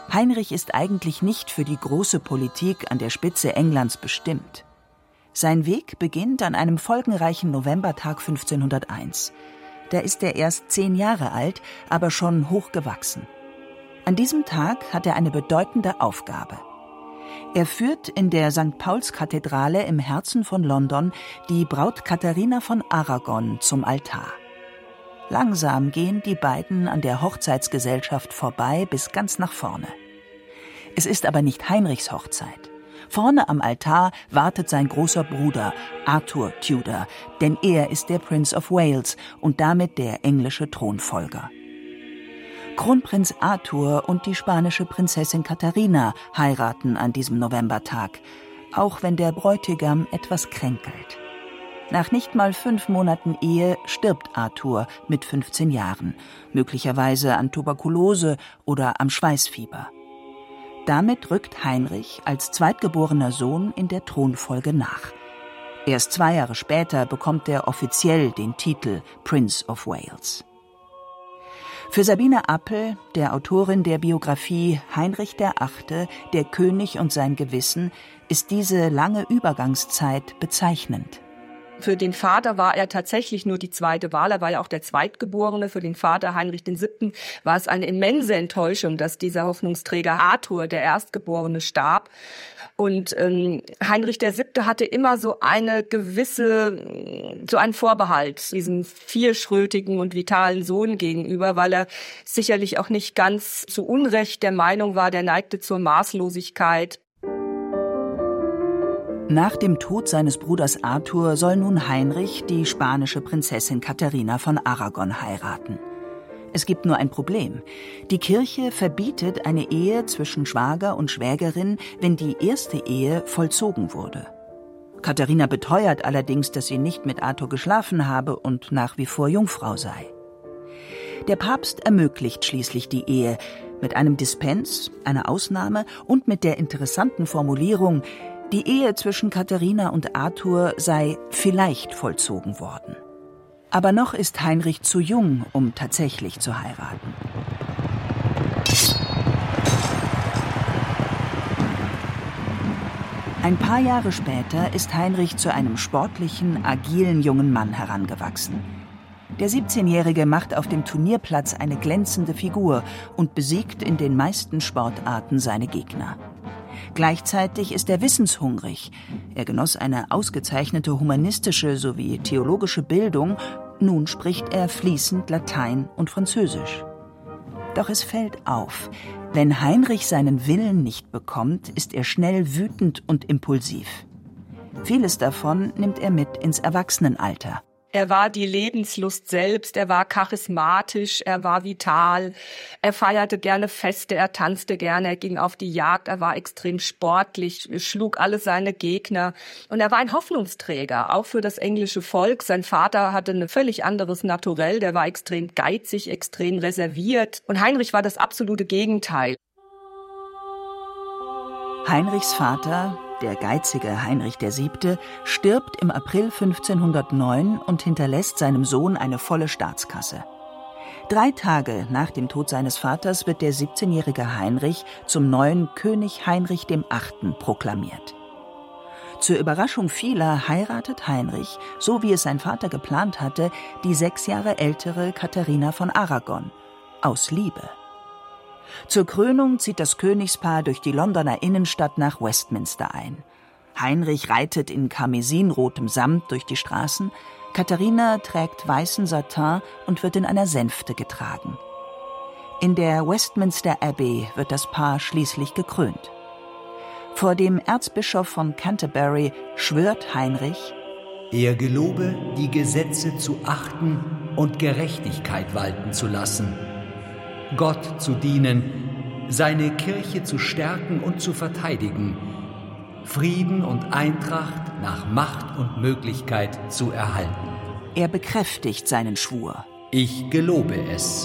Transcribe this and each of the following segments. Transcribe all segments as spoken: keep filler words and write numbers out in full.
Heinrich ist eigentlich nicht für die große Politik an der Spitze Englands bestimmt. Sein Weg beginnt an einem folgenreichen Novembertag fünfzehnhunderteins. Da ist er erst zehn Jahre alt, aber schon hochgewachsen. An diesem Tag hat er eine bedeutende Aufgabe. Er führt in der Sankt Paulskathedrale im Herzen von London die Braut Katharina von Aragon zum Altar. Langsam gehen die beiden an der Hochzeitsgesellschaft vorbei bis ganz nach vorne. Es ist aber nicht Heinrichs Hochzeit. Vorne am Altar wartet sein großer Bruder, Arthur Tudor, denn er ist der Prince of Wales und damit der englische Thronfolger. Kronprinz Arthur und die spanische Prinzessin Katharina heiraten an diesem Novembertag, auch wenn der Bräutigam etwas kränkelt. Nach nicht mal fünf Monaten Ehe stirbt Arthur mit fünfzehn Jahren, möglicherweise an Tuberkulose oder am Schweißfieber. Damit rückt Heinrich als zweitgeborener Sohn in der Thronfolge nach. Erst zwei Jahre später bekommt er offiziell den Titel Prince of Wales. Für Sabine Appel, der Autorin der Biografie Heinrich der Achte, der König und sein Gewissen, ist diese lange Übergangszeit bezeichnend. Für den Vater war er tatsächlich nur die zweite Wahl. Er war ja auch der Zweitgeborene. Für den Vater Heinrich der Siebte war es eine immense Enttäuschung, dass dieser Hoffnungsträger Arthur, der Erstgeborene, starb. Und ähm, Heinrich der Siebte hatte immer so eine gewisse, so einen Vorbehalt diesem vierschrötigen und vitalen Sohn gegenüber, weil er sicherlich auch nicht ganz zu Unrecht der Meinung war, der neigte zur Maßlosigkeit. Nach dem Tod seines Bruders Arthur soll nun Heinrich die spanische Prinzessin Katharina von Aragon heiraten. Es gibt nur ein Problem. Die Kirche verbietet eine Ehe zwischen Schwager und Schwägerin, wenn die erste Ehe vollzogen wurde. Katharina beteuert allerdings, dass sie nicht mit Arthur geschlafen habe und nach wie vor Jungfrau sei. Der Papst ermöglicht schließlich die Ehe mit einem Dispens, einer Ausnahme und mit der interessanten Formulierung: Die Ehe zwischen Katharina und Arthur sei vielleicht vollzogen worden. Aber noch ist Heinrich zu jung, um tatsächlich zu heiraten. Ein paar Jahre später ist Heinrich zu einem sportlichen, agilen jungen Mann herangewachsen. Der siebzehnjährige macht auf dem Turnierplatz eine glänzende Figur und besiegt in den meisten Sportarten seine Gegner. Gleichzeitig ist er wissenshungrig. Er genoss eine ausgezeichnete humanistische sowie theologische Bildung. Nun spricht er fließend Latein und Französisch. Doch es fällt auf, wenn Heinrich seinen Willen nicht bekommt, ist er schnell wütend und impulsiv. Vieles davon nimmt er mit ins Erwachsenenalter. Er war die Lebenslust selbst, er war charismatisch, er war vital, er feierte gerne Feste, er tanzte gerne, er ging auf die Jagd, er war extrem sportlich, schlug alle seine Gegner und er war ein Hoffnungsträger, auch für das englische Volk. Sein Vater hatte ein völlig anderes Naturell, der war extrem geizig, extrem reserviert und Heinrich war das absolute Gegenteil. Heinrichs Vater, der geizige Heinrich der Siebte, stirbt im April fünfzehnhundertneun und hinterlässt seinem Sohn eine volle Staatskasse. Drei Tage nach dem Tod seines Vaters wird der siebzehnjährige Heinrich zum neuen König Heinrich der Achte proklamiert. Zur Überraschung vieler heiratet Heinrich, so wie es sein Vater geplant hatte, die sechs Jahre ältere Katharina von Aragon, aus Liebe. Zur Krönung zieht das Königspaar durch die Londoner Innenstadt nach Westminster ein. Heinrich reitet in karmesinrotem Samt durch die Straßen, Katharina trägt weißen Satin und wird in einer Sänfte getragen. In der Westminster Abbey wird das Paar schließlich gekrönt. Vor dem Erzbischof von Canterbury schwört Heinrich: Er gelobe, die Gesetze zu achten und Gerechtigkeit walten zu lassen, Gott zu dienen, seine Kirche zu stärken und zu verteidigen, Frieden und Eintracht nach Macht und Möglichkeit zu erhalten. Er bekräftigt seinen Schwur. Ich gelobe es.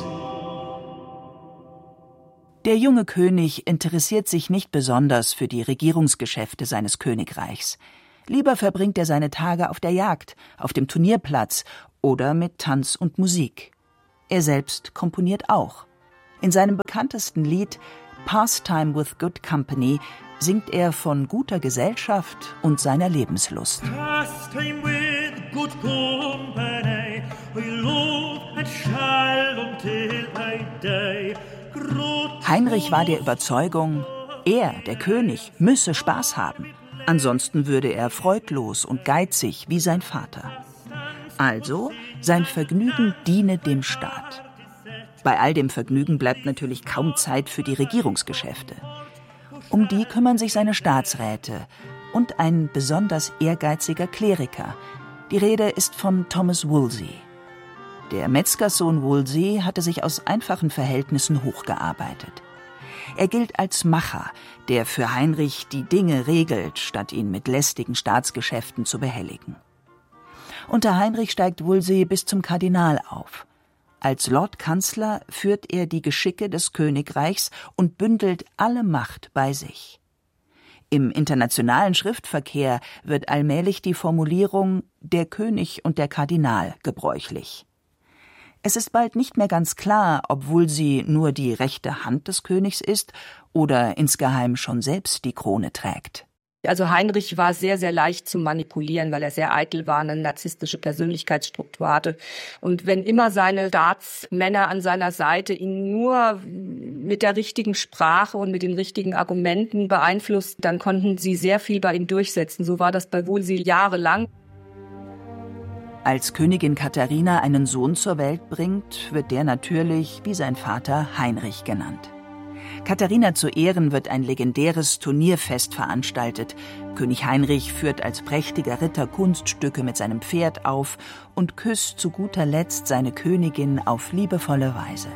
Der junge König interessiert sich nicht besonders für die Regierungsgeschäfte seines Königreichs. Lieber verbringt er seine Tage auf der Jagd, auf dem Turnierplatz oder mit Tanz und Musik. Er selbst komponiert auch. In seinem bekanntesten Lied Pastime with Good Company singt er von guter Gesellschaft und seiner Lebenslust. Pastime with good company, I love and shall until I die. Heinrich war der Überzeugung, er, der König, müsse Spaß haben. Ansonsten würde er freudlos und geizig wie sein Vater. Also, sein Vergnügen diene dem Staat. Bei all dem Vergnügen bleibt natürlich kaum Zeit für die Regierungsgeschäfte. Um die kümmern sich seine Staatsräte und ein besonders ehrgeiziger Kleriker. Die Rede ist von Thomas Wolsey. Der Metzgerssohn Wolsey hatte sich aus einfachen Verhältnissen hochgearbeitet. Er gilt als Macher, der für Heinrich die Dinge regelt, statt ihn mit lästigen Staatsgeschäften zu behelligen. Unter Heinrich steigt Wolsey bis zum Kardinal auf. Als Lordkanzler führt er die Geschicke des Königreichs und bündelt alle Macht bei sich. Im internationalen Schriftverkehr wird allmählich die Formulierung »der König und der Kardinal« gebräuchlich. Es ist bald nicht mehr ganz klar, ob Wolsey nur die rechte Hand des Königs ist oder insgeheim schon selbst die Krone trägt. Also Heinrich war sehr, sehr leicht zu manipulieren, weil er sehr eitel war, eine narzisstische Persönlichkeitsstruktur hatte. Und wenn immer seine Staatsmänner an seiner Seite ihn nur mit der richtigen Sprache und mit den richtigen Argumenten beeinflussten, dann konnten sie sehr viel bei ihm durchsetzen. So war das bei Wolsey jahrelang. Als Königin Katharina einen Sohn zur Welt bringt, wird der natürlich, wie sein Vater, Heinrich genannt. Katharina zu Ehren wird ein legendäres Turnierfest veranstaltet. König Heinrich führt als prächtiger Ritter Kunststücke mit seinem Pferd auf und küsst zu guter Letzt seine Königin auf liebevolle Weise.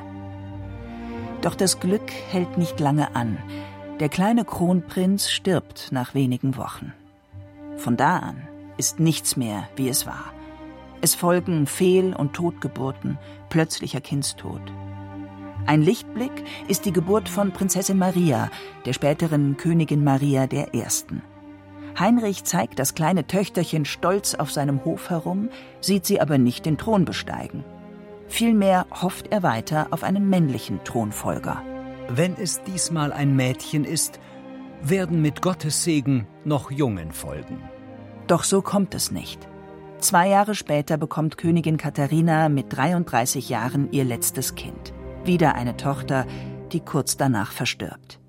Doch das Glück hält nicht lange an. Der kleine Kronprinz stirbt nach wenigen Wochen. Von da an ist nichts mehr, wie es war. Es folgen Fehl- und Totgeburten, plötzlicher Kindstod. Ein Lichtblick ist die Geburt von Prinzessin Maria, der späteren Königin Maria der Ersten. Heinrich zeigt das kleine Töchterchen stolz auf seinem Hof herum, sieht sie aber nicht den Thron besteigen. Vielmehr hofft er weiter auf einen männlichen Thronfolger. Wenn es diesmal ein Mädchen ist, werden mit Gottes Segen noch Jungen folgen. Doch so kommt es nicht. Zwei Jahre später bekommt Königin Katharina mit dreiunddreißig Jahren ihr letztes Kind. Wieder eine Tochter, die kurz danach verstirbt.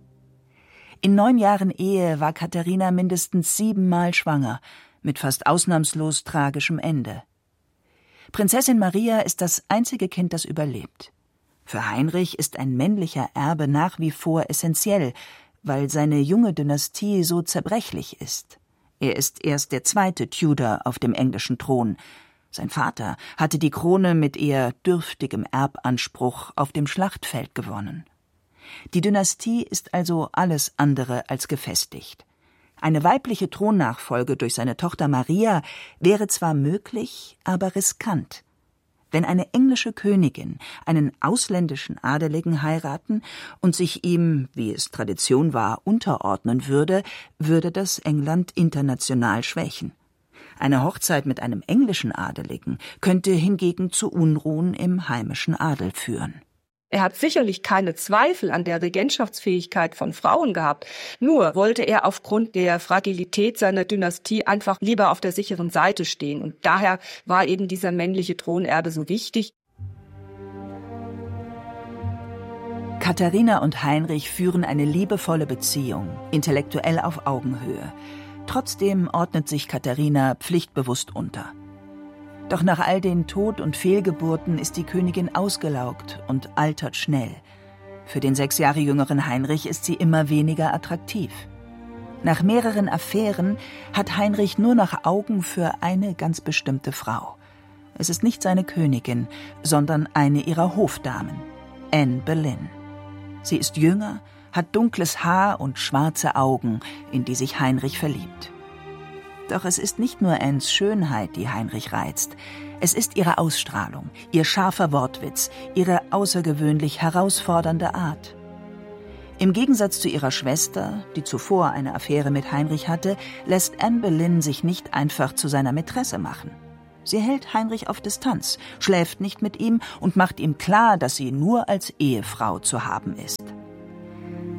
In neun Jahren Ehe war Katharina mindestens siebenmal schwanger, mit fast ausnahmslos tragischem Ende. Prinzessin Maria ist das einzige Kind, das überlebt. Für Heinrich ist ein männlicher Erbe nach wie vor essentiell, weil seine junge Dynastie so zerbrechlich ist. Er ist erst der zweite Tudor auf dem englischen Thron. Sein Vater hatte die Krone mit eher dürftigem Erbanspruch auf dem Schlachtfeld gewonnen. Die Dynastie ist also alles andere als gefestigt. Eine weibliche Thronnachfolge durch seine Tochter Maria wäre zwar möglich, aber riskant. Wenn eine englische Königin einen ausländischen Adeligen heiraten und sich ihm, wie es Tradition war, unterordnen würde, würde das England international schwächen. Eine Hochzeit mit einem englischen Adeligen könnte hingegen zu Unruhen im heimischen Adel führen. Er hat sicherlich keine Zweifel an der Regentschaftsfähigkeit von Frauen gehabt. Nur wollte er aufgrund der Fragilität seiner Dynastie einfach lieber auf der sicheren Seite stehen. Und daher war eben dieser männliche Thronerbe so wichtig. Katharina und Heinrich führen eine liebevolle Beziehung, intellektuell auf Augenhöhe. Trotzdem ordnet sich Katharina pflichtbewusst unter. Doch nach all den Tod- und Fehlgeburten ist die Königin ausgelaugt und altert schnell. Für den sechs Jahre jüngeren Heinrich ist sie immer weniger attraktiv. Nach mehreren Affären hat Heinrich nur noch Augen für eine ganz bestimmte Frau. Es ist nicht seine Königin, sondern eine ihrer Hofdamen, Anne Boleyn. Sie ist jünger, hat dunkles Haar und schwarze Augen, in die sich Heinrich verliebt. Doch es ist nicht nur Annes Schönheit, die Heinrich reizt. Es ist ihre Ausstrahlung, ihr scharfer Wortwitz, ihre außergewöhnlich herausfordernde Art. Im Gegensatz zu ihrer Schwester, die zuvor eine Affäre mit Heinrich hatte, lässt Anne Boleyn sich nicht einfach zu seiner Mätresse machen. Sie hält Heinrich auf Distanz, schläft nicht mit ihm und macht ihm klar, dass sie nur als Ehefrau zu haben ist.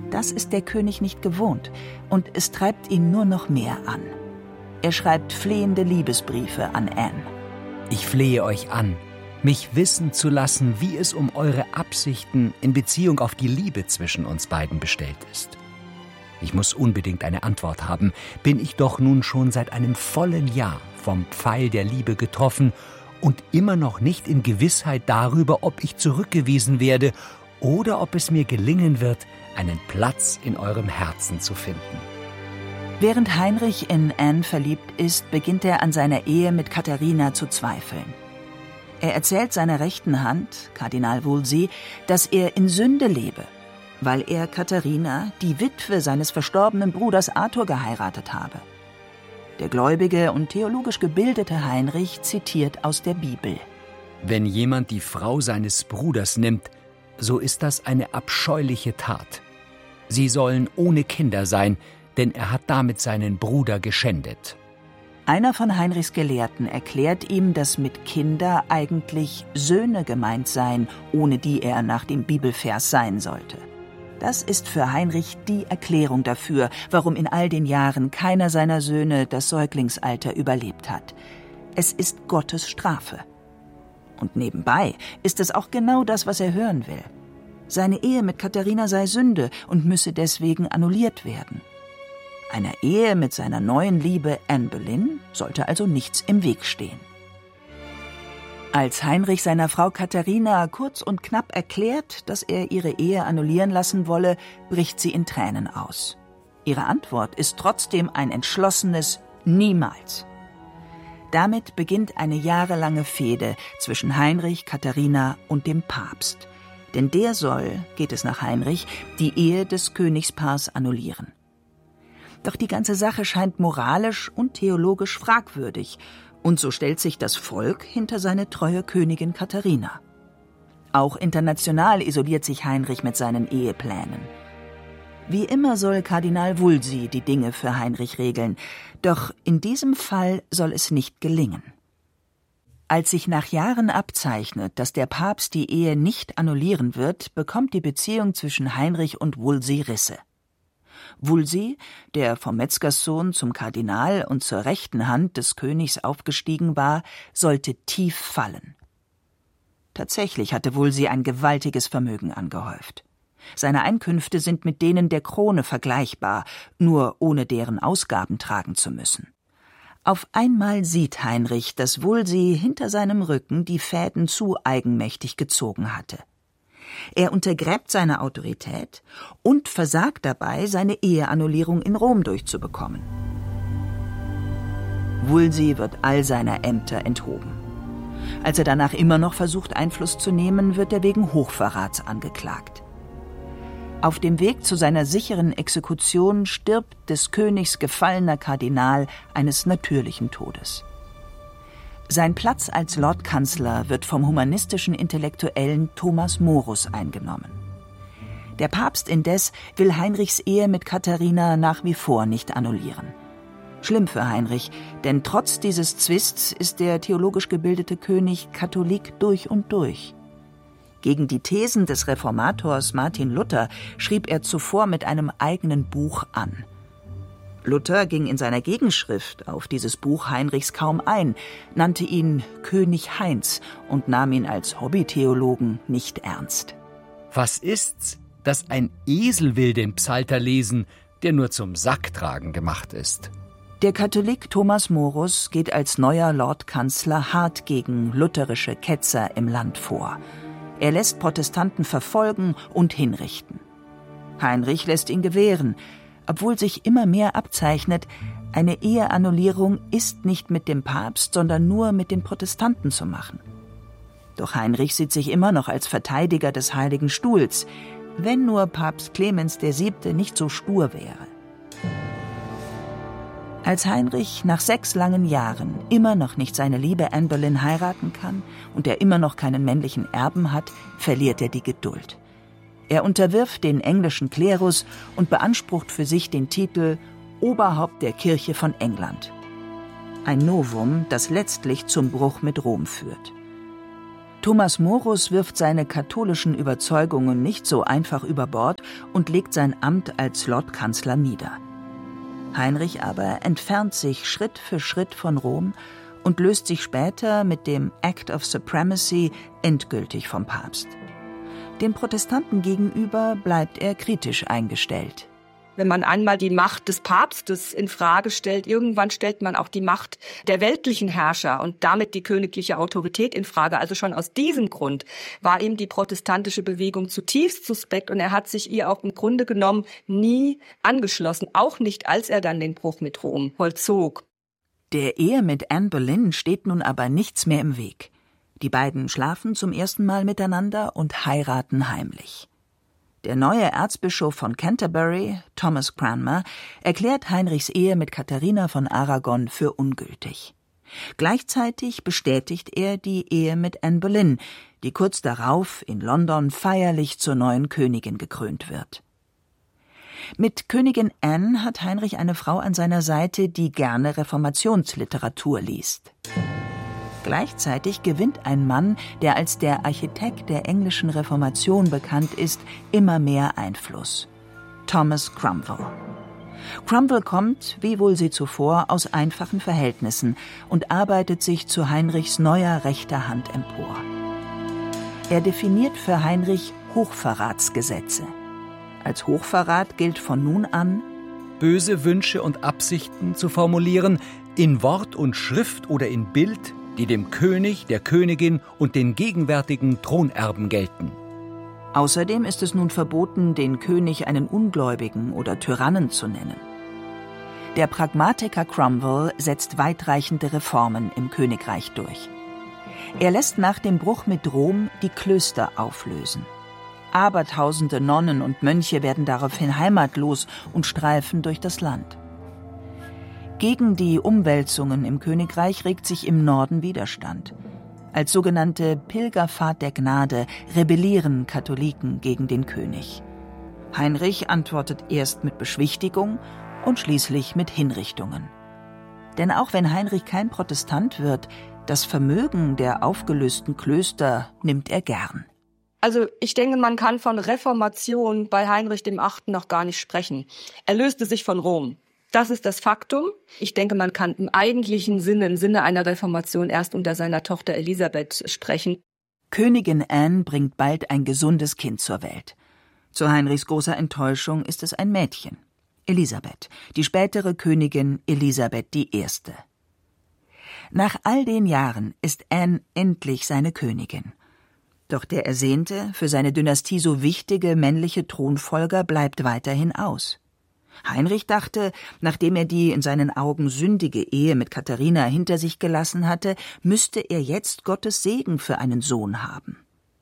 Das ist der König nicht gewohnt, und es treibt ihn nur noch mehr an. Er schreibt flehende Liebesbriefe an Anne. Ich flehe euch an, mich wissen zu lassen, wie es um eure Absichten in Beziehung auf die Liebe zwischen uns beiden bestellt ist. Ich muss unbedingt eine Antwort haben, bin ich doch nun schon seit einem vollen Jahr vom Pfeil der Liebe getroffen und immer noch nicht in Gewissheit darüber, ob ich zurückgewiesen werde oder ob es mir gelingen wird, einen Platz in eurem Herzen zu finden. Während Heinrich in Anne verliebt ist, beginnt er an seiner Ehe mit Katharina zu zweifeln. Er erzählt seiner rechten Hand, Kardinal Wolsey, dass er in Sünde lebe, weil er Katharina, die Witwe seines verstorbenen Bruders Arthur, geheiratet habe. Der gläubige und theologisch gebildete Heinrich zitiert aus der Bibel. Wenn jemand die Frau seines Bruders nimmt, so ist das eine abscheuliche Tat. Sie sollen ohne Kinder sein, denn er hat damit seinen Bruder geschändet. Einer von Heinrichs Gelehrten erklärt ihm, dass mit Kinder eigentlich Söhne gemeint seien, ohne die er nach dem Bibelvers sein sollte. Das ist für Heinrich die Erklärung dafür, warum in all den Jahren keiner seiner Söhne das Säuglingsalter überlebt hat. Es ist Gottes Strafe. Und nebenbei ist es auch genau das, was er hören will. Seine Ehe mit Katharina sei Sünde und müsse deswegen annulliert werden. Einer Ehe mit seiner neuen Liebe Anne Boleyn sollte also nichts im Weg stehen. Als Heinrich seiner Frau Katharina kurz und knapp erklärt, dass er ihre Ehe annullieren lassen wolle, bricht sie in Tränen aus. Ihre Antwort ist trotzdem ein entschlossenes Niemals. Damit beginnt eine jahrelange Fehde zwischen Heinrich, Katharina und dem Papst. Denn der soll, geht es nach Heinrich, die Ehe des Königspaars annullieren. Doch die ganze Sache scheint moralisch und theologisch fragwürdig. Und so stellt sich das Volk hinter seine treue Königin Katharina. Auch international isoliert sich Heinrich mit seinen Eheplänen. Wie immer soll Kardinal Wolsey die Dinge für Heinrich regeln, doch in diesem Fall soll es nicht gelingen. Als sich nach Jahren abzeichnet, dass der Papst die Ehe nicht annullieren wird, bekommt die Beziehung zwischen Heinrich und Wolsey Risse. Wolsey, der vom Metzgerssohn zum Kardinal und zur rechten Hand des Königs aufgestiegen war, sollte tief fallen. Tatsächlich hatte Wolsey ein gewaltiges Vermögen angehäuft. Seine Einkünfte sind mit denen der Krone vergleichbar, nur ohne deren Ausgaben tragen zu müssen. Auf einmal sieht Heinrich, dass Wolsey hinter seinem Rücken die Fäden zu eigenmächtig gezogen hatte. Er untergräbt seine Autorität und versagt dabei, seine Eheannullierung in Rom durchzubekommen. Wolsey wird all seiner Ämter enthoben. Als er danach immer noch versucht, Einfluss zu nehmen, wird er wegen Hochverrats angeklagt. Auf dem Weg zu seiner sicheren Exekution stirbt des Königs gefallener Kardinal eines natürlichen Todes. Sein Platz als Lordkanzler wird vom humanistischen Intellektuellen Thomas Morus eingenommen. Der Papst indes will Heinrichs Ehe mit Katharina nach wie vor nicht annullieren. Schlimm für Heinrich, denn trotz dieses Zwists ist der theologisch gebildete König Katholik durch und durch. Gegen die Thesen des Reformators Martin Luther schrieb er zuvor mit einem eigenen Buch an. Luther ging in seiner Gegenschrift auf dieses Buch Heinrichs kaum ein, nannte ihn König Heinz und nahm ihn als Hobbytheologen nicht ernst. Was ist's, dass ein Esel will den Psalter lesen, der nur zum Sacktragen gemacht ist? Der Katholik Thomas Morus geht als neuer Lordkanzler hart gegen lutherische Ketzer im Land vor. Er lässt Protestanten verfolgen und hinrichten. Heinrich lässt ihn gewähren, obwohl sich immer mehr abzeichnet, eine Eheannullierung ist nicht mit dem Papst, sondern nur mit den Protestanten zu machen. Doch Heinrich sieht sich immer noch als Verteidiger des Heiligen Stuhls, wenn nur Papst Clemens der Siebte nicht so stur wäre. Als Heinrich nach sechs langen Jahren immer noch nicht seine liebe Anne Boleyn heiraten kann und er immer noch keinen männlichen Erben hat, verliert er die Geduld. Er unterwirft den englischen Klerus und beansprucht für sich den Titel Oberhaupt der Kirche von England. Ein Novum, das letztlich zum Bruch mit Rom führt. Thomas Morus wirft seine katholischen Überzeugungen nicht so einfach über Bord und legt sein Amt als Lordkanzler nieder. Heinrich aber entfernt sich Schritt für Schritt von Rom und löst sich später mit dem Act of Supremacy endgültig vom Papst. Den Protestanten gegenüber bleibt er kritisch eingestellt. Wenn man einmal die Macht des Papstes in Frage stellt, irgendwann stellt man auch die Macht der weltlichen Herrscher und damit die königliche Autorität in Frage. Also schon aus diesem Grund war ihm die protestantische Bewegung zutiefst suspekt und er hat sich ihr auch im Grunde genommen nie angeschlossen, auch nicht, als er dann den Bruch mit Rom vollzog. Der Ehe mit Anne Boleyn steht nun aber nichts mehr im Weg. Die beiden schlafen zum ersten Mal miteinander und heiraten heimlich. Der neue Erzbischof von Canterbury, Thomas Cranmer, erklärt Heinrichs Ehe mit Katharina von Aragon für ungültig. Gleichzeitig bestätigt er die Ehe mit Anne Boleyn, die kurz darauf in London feierlich zur neuen Königin gekrönt wird. Mit Königin Anne hat Heinrich eine Frau an seiner Seite, die gerne Reformationsliteratur liest. Gleichzeitig gewinnt ein Mann, der als der Architekt der englischen Reformation bekannt ist, immer mehr Einfluss. Thomas Cromwell. Cromwell kommt, wie wohl sie zuvor, aus einfachen Verhältnissen und arbeitet sich zu Heinrichs neuer rechter Hand empor. Er definiert für Heinrich Hochverratsgesetze. Als Hochverrat gilt von nun an, böse Wünsche und Absichten zu formulieren, in Wort und Schrift oder in Bild, die dem König, der Königin und den gegenwärtigen Thronerben gelten. Außerdem ist es nun verboten, den König einen Ungläubigen oder Tyrannen zu nennen. Der Pragmatiker Cromwell setzt weitreichende Reformen im Königreich durch. Er lässt nach dem Bruch mit Rom die Klöster auflösen. Abertausende Nonnen und Mönche werden daraufhin heimatlos und streifen durch das Land. Gegen die Umwälzungen im Königreich regt sich im Norden Widerstand. Als sogenannte Pilgerfahrt der Gnade rebellieren Katholiken gegen den König. Heinrich antwortet erst mit Beschwichtigung und schließlich mit Hinrichtungen. Denn auch wenn Heinrich kein Protestant wird, das Vermögen der aufgelösten Klöster nimmt er gern. Also ich denke, man kann von Reformation bei Heinrich dem Achten noch gar nicht sprechen. Er löste sich von Rom. Das ist das Faktum. Ich denke, man kann im eigentlichen Sinne, im Sinne einer Reformation erst unter seiner Tochter Elisabeth sprechen. Königin Anne bringt bald ein gesundes Kind zur Welt. Zu Heinrichs großer Enttäuschung ist es ein Mädchen, Elisabeth, die spätere Königin Elisabeth die Erste. Nach all den Jahren ist Anne endlich seine Königin. Doch der ersehnte, für seine Dynastie so wichtige männliche Thronfolger bleibt weiterhin aus. Heinrich dachte, nachdem er die in seinen Augen sündige Ehe mit Katharina hinter sich gelassen hatte, müsste er jetzt Gottes Segen für einen Sohn haben.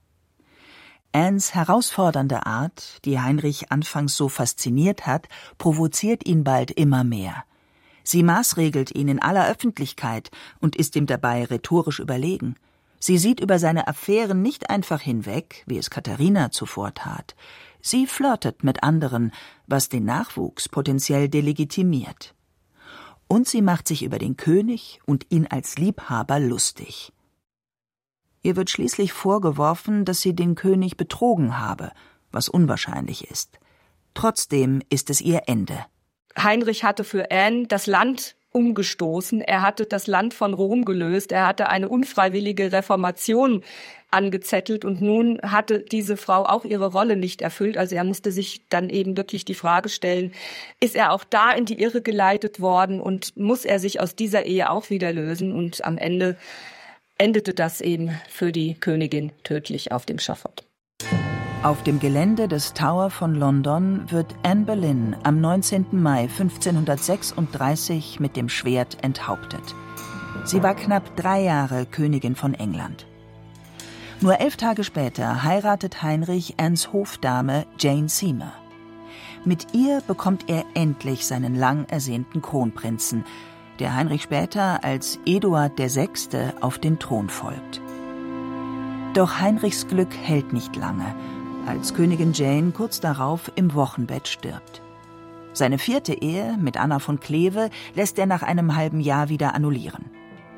Annes herausfordernde Art, die Heinrich anfangs so fasziniert hat, provoziert ihn bald immer mehr. Sie maßregelt ihn in aller Öffentlichkeit und ist ihm dabei rhetorisch überlegen. Sie sieht über seine Affären nicht einfach hinweg, wie es Katharina zuvor tat. Sie flirtet mit anderen, was den Nachwuchs potenziell delegitimiert. Und sie macht sich über den König und ihn als Liebhaber lustig. Ihr wird schließlich vorgeworfen, dass sie den König betrogen habe, was unwahrscheinlich ist. Trotzdem ist es ihr Ende. Heinrich hatte für Anne das Land umgestoßen. Er hatte das Land von Rom gelöst. Er hatte eine unfreiwillige Reformation angezettelt und nun hatte diese Frau auch ihre Rolle nicht erfüllt. Also er musste sich dann eben wirklich die Frage stellen, ist er auch da in die Irre geleitet worden und muss er sich aus dieser Ehe auch wieder lösen? Und am Ende endete das eben für die Königin tödlich auf dem Schafott. Auf dem Gelände des Tower von London wird Anne Boleyn am neunzehnten Mai fünfzehnhundertsechsunddreißig mit dem Schwert enthauptet. Sie war knapp drei Jahre Königin von England. Nur elf Tage später heiratet Heinrich Annes Hofdame Jane Seymour. Mit ihr bekommt er endlich seinen lang ersehnten Kronprinzen, der Heinrich später als Eduard der Sechste auf den Thron folgt. Doch Heinrichs Glück hält nicht lange, als Königin Jane kurz darauf im Wochenbett stirbt. Seine vierte Ehe mit Anna von Kleve lässt er nach einem halben Jahr wieder annullieren.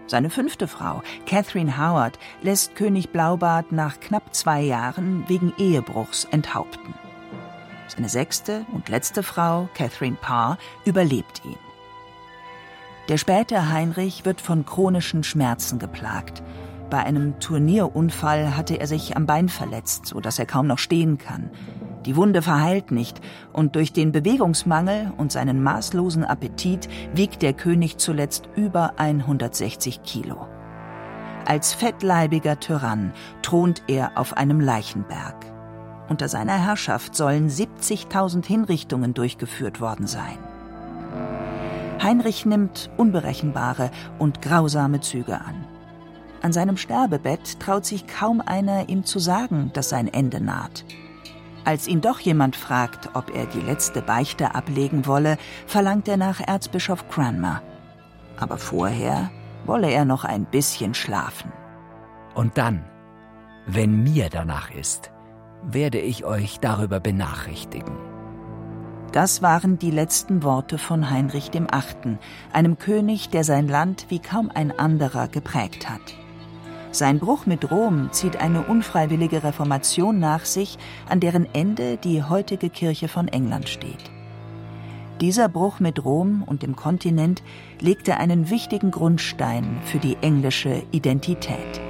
Seine fünfte Frau, Catherine Howard, lässt König Blaubart nach knapp zwei Jahren wegen Ehebruchs enthaupten. Seine sechste und letzte Frau, Catherine Parr, überlebt ihn. Der späte Heinrich wird von chronischen Schmerzen geplagt. Bei einem Turnierunfall hatte er sich am Bein verletzt, sodass er kaum noch stehen kann. Die Wunde verheilt nicht und durch den Bewegungsmangel und seinen maßlosen Appetit wiegt der König zuletzt über hundertsechzig Kilo. Als fettleibiger Tyrann thront er auf einem Leichenberg. Unter seiner Herrschaft sollen siebzigtausend Hinrichtungen durchgeführt worden sein. Heinrich nimmt unberechenbare und grausame Züge an. An seinem Sterbebett traut sich kaum einer, ihm zu sagen, dass sein Ende naht. Als ihn doch jemand fragt, ob er die letzte Beichte ablegen wolle, verlangt er nach Erzbischof Cranmer. Aber vorher wolle er noch ein bisschen schlafen. Und dann, wenn mir danach ist, werde ich euch darüber benachrichtigen. Das waren die letzten Worte von Heinrich der Achte., einem König, der sein Land wie kaum ein anderer geprägt hat. Sein Bruch mit Rom zieht eine unfreiwillige Reformation nach sich, an deren Ende die heutige Kirche von England steht. Dieser Bruch mit Rom und dem Kontinent legte einen wichtigen Grundstein für die englische Identität.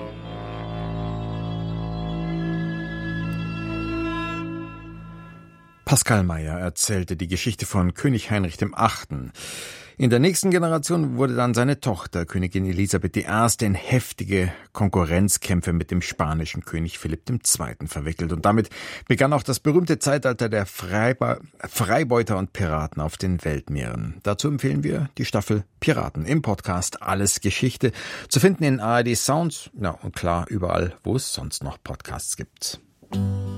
Pascal Mayr erzählte die Geschichte von König Heinrich der Achte. In der nächsten Generation wurde dann seine Tochter, Königin Elisabeth die Erste., in heftige Konkurrenzkämpfe mit dem spanischen König Philipp der Zweite. verwickelt. Und damit begann auch das berühmte Zeitalter der Freibe- Freibeuter und Piraten auf den Weltmeeren. Dazu empfehlen wir die Staffel Piraten im Podcast Alles Geschichte, zu finden in A R D Sounds, ja, und klar überall, wo es sonst noch Podcasts gibt.